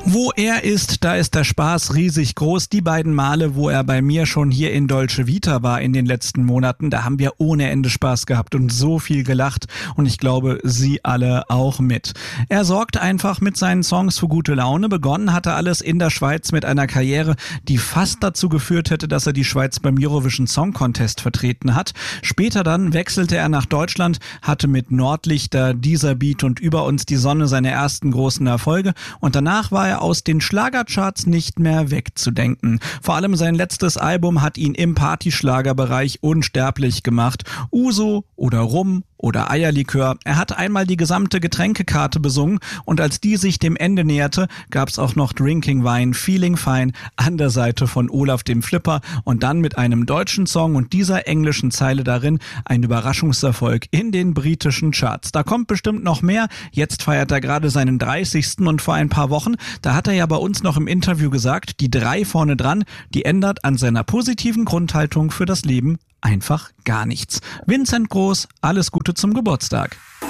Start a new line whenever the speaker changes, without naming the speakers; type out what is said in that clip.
Wo er ist, da ist der Spaß riesig groß. Die beiden Male, wo er bei mir schon hier in Dolce Vita war in den letzten Monaten, da haben wir ohne Ende Spaß gehabt und so viel gelacht und ich glaube, Sie alle auch mit. Er sorgt einfach mit seinen Songs für gute Laune. Begonnen hatte alles in der Schweiz mit einer Karriere, die fast dazu geführt hätte, dass er die Schweiz beim Eurovision Song Contest vertreten hat. Später dann wechselte er nach Deutschland, hatte mit Nordlichter, Dieser Beat und Über uns die Sonne seine ersten großen Erfolge und danach war er aus den Schlagercharts nicht mehr wegzudenken. Vor allem sein letztes Album hat ihn im Partyschlagerbereich unsterblich gemacht. Uso oder Rum oder Eierlikör. Er hat einmal die gesamte Getränkekarte besungen und als die sich dem Ende näherte, gab's auch noch Drinking Wine, Feeling Fine an der Seite von Olaf dem Flipper und dann mit einem deutschen Song und dieser englischen Zeile darin ein Überraschungserfolg in den britischen Charts. Da kommt bestimmt noch mehr. Jetzt feiert er gerade seinen 30. und vor ein paar Wochen, da hat er ja bei uns noch im Interview gesagt, die 3 vorne dran, die ändert an seiner positiven Grundhaltung für das Leben einfach gar nichts. Vincent Groß, alles Gute zum Geburtstag.